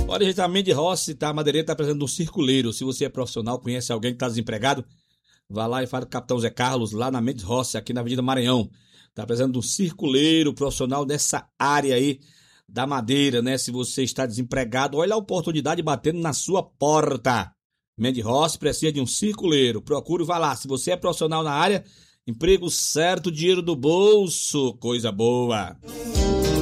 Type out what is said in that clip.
Olha, gente, a Mendes Rossi, tá? A Madeireira tá precisando de um circuleiro. Se você é profissional, conhece alguém que tá desempregado, vá lá e fala com o Capitão Zé Carlos, lá na Mendes Rossi, aqui na Avenida Maranhão. Tá precisando de um circuleiro profissional nessa área aí da madeira, né? Se você está desempregado, olha a oportunidade batendo na sua porta. Mendes Rossi precisa de um circuleiro. Procure, vá lá. Se você é profissional na área, emprego certo, dinheiro do bolso, coisa boa.